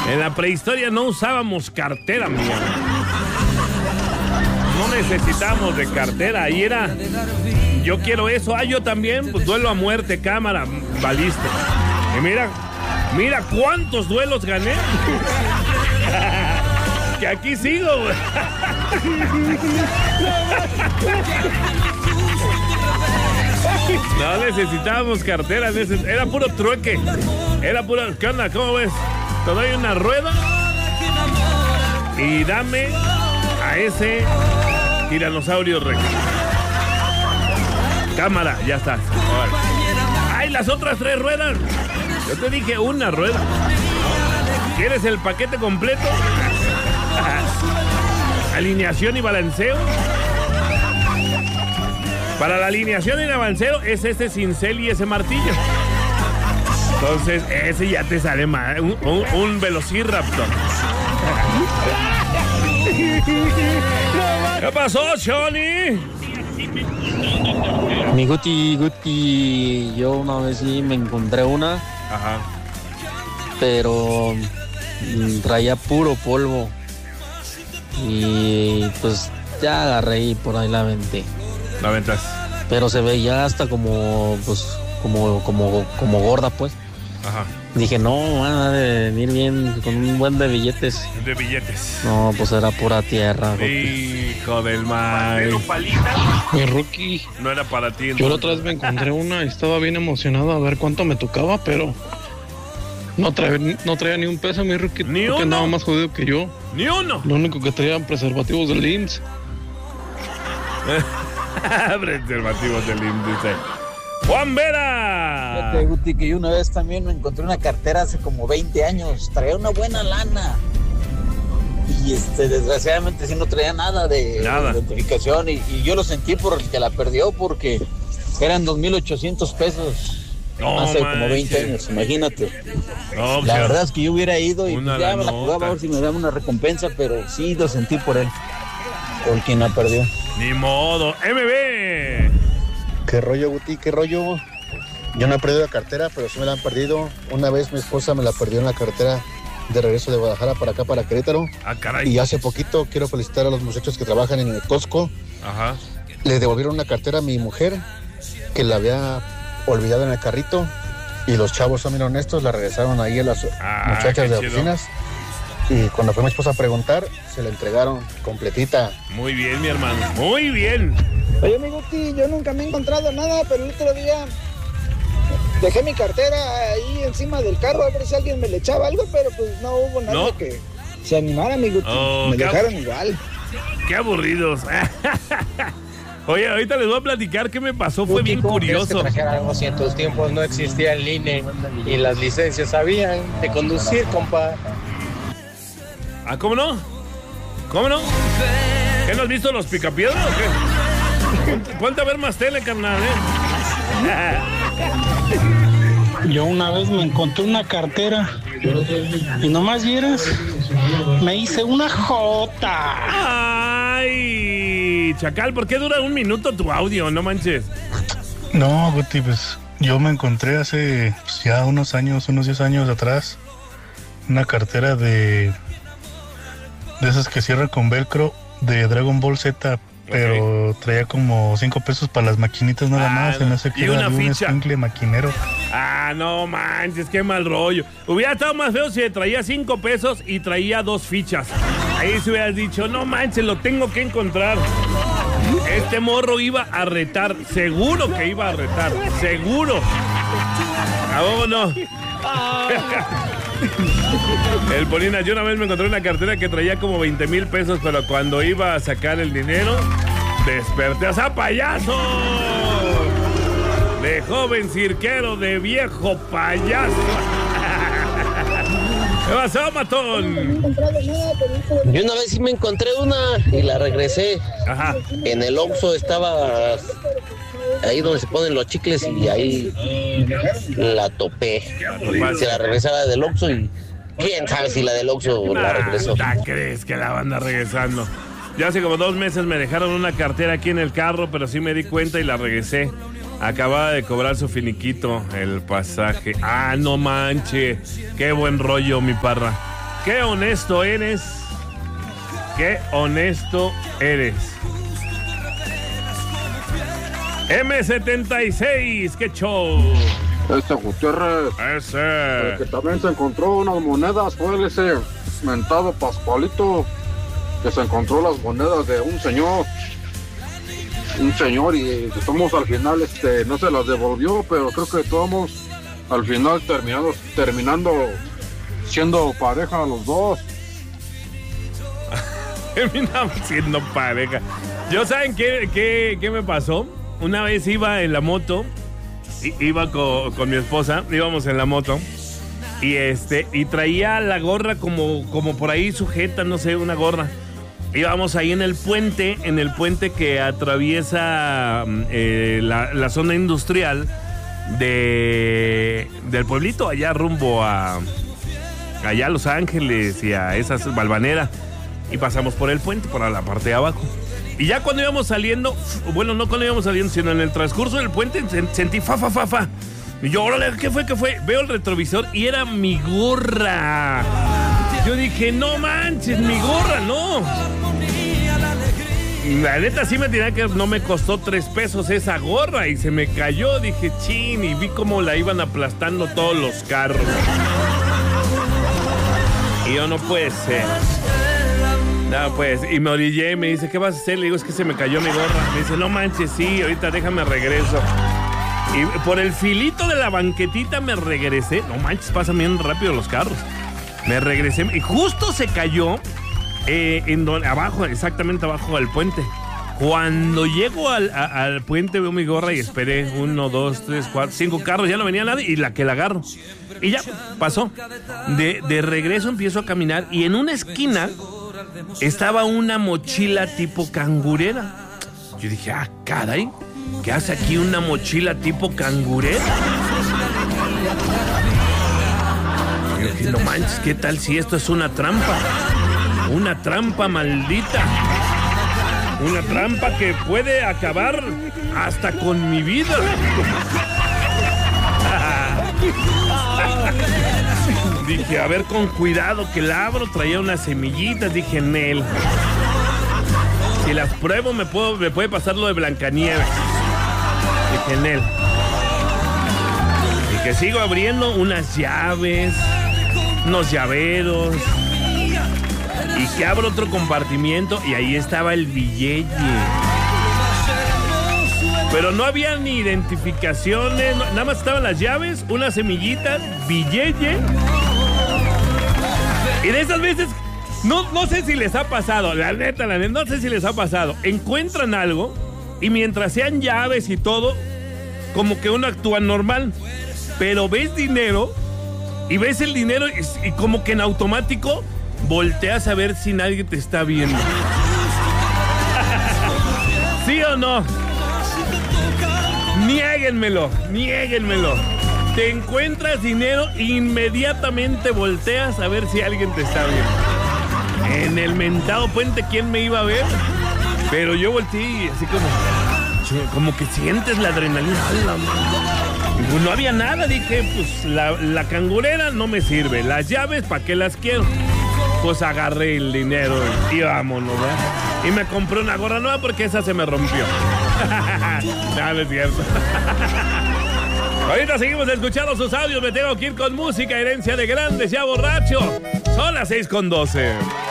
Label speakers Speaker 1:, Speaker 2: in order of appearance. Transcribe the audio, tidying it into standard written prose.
Speaker 1: En la prehistoria no usábamos cartera, mía. No necesitábamos de cartera. Ahí era, yo quiero eso. Yo también, pues duelo a muerte, cámara, balista. Y mira cuántos duelos gané. Que aquí sigo, güey. No necesitábamos carteras, era puro trueque. Era puro, ¿qué onda? ¿Cómo ves? Te doy una rueda y dame a ese tiranosaurio rex. Cámara, ya está. ¡Ay, las otras 3 ruedas! Yo te dije una rueda. ¿Quieres el paquete completo? Alineación y balanceo. Para la alineación y el balanceo es ese cincel y ese martillo. Entonces, ese ya te sale mal. Un Velociraptor. ¿Qué pasó, Johnny?
Speaker 2: Mi Guti, yo una vez sí me encontré una.
Speaker 1: Ajá.
Speaker 2: Pero traía puro polvo. Y pues ya agarré y por ahí la aventé.
Speaker 1: La ventas.
Speaker 2: Pero se veía hasta como gorda, pues.
Speaker 1: Ajá.
Speaker 2: Dije, no, van a venir bien con un buen de billetes.
Speaker 1: De billetes.
Speaker 2: No, pues era pura tierra.
Speaker 1: Hijo del mal.
Speaker 3: Mi Rookie.
Speaker 1: No era para ti.
Speaker 3: Yo la otra vez me encontré una y estaba bien emocionado a ver cuánto me tocaba, pero no traía ni un peso, mi Rookie.
Speaker 1: Ni uno.
Speaker 3: Porque andaba más jodido que yo.
Speaker 1: Ni uno.
Speaker 3: Lo único que traían preservativos del IMSS.
Speaker 1: Preservativos del IMSS, dice Juan Vera.
Speaker 4: Fíjate, Guti, que yo una vez también me encontré una cartera hace como 20 años. Traía una buena lana. Y desgraciadamente sí no traía nada de identificación. Y yo lo sentí por el que la perdió porque eran 2,800 pesos.
Speaker 1: No,
Speaker 4: hace como 20 años, imagínate.
Speaker 1: No,
Speaker 4: la verdad es que yo hubiera ido y ya me la jugaba a ver si me daba una recompensa, pero sí lo sentí por él. Por quien la perdió.
Speaker 1: Ni modo. MB.
Speaker 5: ¿Qué rollo, Guti? ¿Qué rollo? Yo no he perdido la cartera, pero sí me la han perdido. Una vez mi esposa me la perdió en la carretera de regreso de Guadalajara para acá, para Querétaro.
Speaker 1: Ah, caray.
Speaker 5: Y hace poquito quiero felicitar a los muchachos que trabajan en el Costco.
Speaker 1: Ajá.
Speaker 5: Le devolvieron una cartera a mi mujer que la había olvidado en el carrito. Y los chavos son bien honestos, la regresaron ahí a las muchachas de oficinas. Y cuando fue mi esposa a preguntar, se la entregaron completita.
Speaker 1: Muy bien, mi hermano. Muy bien.
Speaker 6: Oye, mi Guti, yo nunca me he encontrado nada, pero el otro día dejé mi cartera ahí encima del carro a ver si alguien me le echaba algo, pero pues no hubo nada que se animara, mi Guti. Me dejaron igual.
Speaker 1: Qué aburridos. Oye, ahorita les voy a platicar qué me pasó, fue bien curioso.
Speaker 7: Que algo así en tus tiempos no existía el INE y las licencias habían de conducir, compa.
Speaker 1: Ah, ¿cómo no? ¿Cómo no? ¿Qué no has visto los Picapiedra o qué? Ponte a ver más tele, carnal,
Speaker 8: Yo una vez me encontré una cartera y nomás vieras, me hice una jota.
Speaker 1: Ay, Chacal, ¿por qué dura 1 minuto tu audio? No manches.
Speaker 9: No, Guti, pues yo me encontré hace ya unos 10 años atrás, una cartera de esas que cierran con velcro de Dragon Ball Z, pero traía como 5 pesos para las maquinitas nada más. Se me hace que era un escuincle maquinero.
Speaker 1: Ah, no manches, qué mal rollo. Hubiera estado más feo si traía 5 pesos y traía 2 fichas. Ahí se hubieras dicho, no manches, lo tengo que encontrar. Este morro iba a retar, seguro que iba a retar, seguro. ¿A vos no? El Polina, yo una vez me encontré una cartera que traía como 20,000 pesos, pero cuando iba a sacar el dinero, desperté. ¡O sea, payaso! De joven cirquero, de viejo payaso. ¿Qué pasó, matón?
Speaker 7: Yo una vez sí me encontré una y la regresé.
Speaker 1: Ajá.
Speaker 7: En el Oxxo estaba ahí donde se ponen los chicles y ahí la topé. Se la regresaba del Oxxo y quién sabe si la del Oxxo la regresó.
Speaker 1: ¿No crees que la van a regresando? Ya hace como 2 meses me dejaron una cartera aquí en el carro, pero sí me di cuenta y la regresé. Acababa de cobrar su finiquito, el pasaje. Ah, no manche. Qué buen rollo, mi parra. Qué honesto eres. Qué honesto eres. M76, qué show.
Speaker 10: Gutiérrez. El que también se encontró unas monedas fue ese mentado Pascualito, que se encontró las monedas de un señor y todos al final no se las devolvió, pero creo que todos al final terminando siendo pareja los dos.
Speaker 1: Terminamos siendo pareja. ¿Yo saben qué me pasó? Una vez iba en la moto, iba con mi esposa, íbamos en la moto y traía la gorra como por ahí sujeta, no sé, una gorra. Íbamos ahí en el puente que atraviesa la zona industrial del pueblito, allá rumbo allá a Los Ángeles y a esas Valvanera. Y pasamos por el puente, por la parte de abajo. Y ya cuando íbamos saliendo, bueno, no cuando íbamos saliendo, sino en el transcurso del puente, sentí fa. Y yo, órale, ¿qué fue? Veo el retrovisor y era mi gorra. Yo dije, no manches, mi gorra, no. La neta sí me tenía que no me costó 3 pesos esa gorra y se me cayó. Dije, chin, y vi cómo la iban aplastando todos los carros. Y yo, no puede ser. No, pues, y me orillé y me dice, ¿qué vas a hacer? Le digo, es que se me cayó mi gorra. Me dice, no manches, sí, ahorita déjame regreso. Y por el filito de la banquetita me regresé. No manches, pasan bien rápido los carros. Me regresé y justo se cayó abajo, exactamente abajo del puente. Cuando llego al puente veo mi gorra y esperé 1, 2, 3, 4, 5 carros, ya no venía nadie y la agarro. Y ya, pasó. De regreso empiezo a caminar y en una esquina estaba una mochila tipo cangurera. Yo dije, caray, ¿qué hace aquí una mochila tipo cangurera? Yo dije, no manches, ¿qué tal si esto es una trampa? Una trampa maldita. Una trampa que puede acabar hasta con mi vida. Dije, a ver, con cuidado que la abro. Traía unas semillitas. Dije, Nel, si las pruebo me puede pasar lo de Blancanieves. Dije, Nel. Y que sigo abriendo unas llaves, unos llaveros. Y que abro otro compartimiento y ahí estaba el billete. Pero no había ni identificaciones, nada más estaban las llaves, una semillita, billete. Y de esas veces, no sé si les ha pasado, la neta, no sé si les ha pasado. Encuentran algo y mientras sean llaves y todo, como que uno actúa normal. Pero ves dinero y ves el dinero y como que en automático volteas a ver si nadie te está viendo. ¿Sí o no? Niéguenmelo. Te encuentras dinero, inmediatamente volteas a ver si alguien te está viendo. En el mentado puente, ¿quién me iba a ver? Pero yo volteé y así como que sientes la adrenalina. Pues no había nada, dije, pues la cangurera no me sirve. Las llaves, ¿para qué las quiero? Pues agarré el dinero y vámonos, ¿verdad? Y me compré una gorra nueva porque esa se me rompió. No es cierto. Ahorita seguimos escuchando sus audios. Me tengo que ir con música, herencia de grandes, ya borracho. Son las 6:12.